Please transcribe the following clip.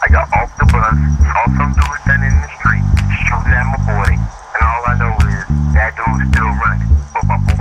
I got off the bus, saw some dude standing in the street, shooting at my boy, and all I know is that dude's still running. But my boy